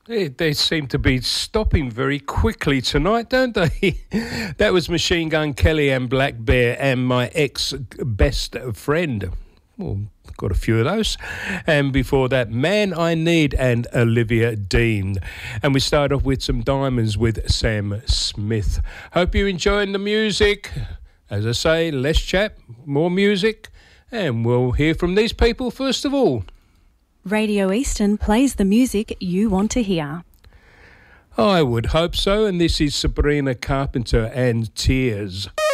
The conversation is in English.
They seem to be stopping very quickly tonight, don't they? That was Machine Gun Kelly and Black Bear and my ex-best friend. Well, got a few of those. And before that, Man I Need and Olivia Dean. And we start off with some Diamonds with Sam Smith. Hope you're enjoying the music. As I say, less chat, more music. And we'll hear from these people first of all. Radio Eastern plays the music you want to hear. I would hope so. And this is Sabrina Carpenter and Tears.